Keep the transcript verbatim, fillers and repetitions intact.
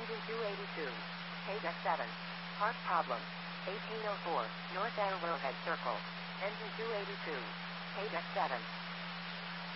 Engine two eighty-two. Page X seven. Part problem. eighteen oh four. North Arrowhead Circle. Engine two eighty-two. Page X seven.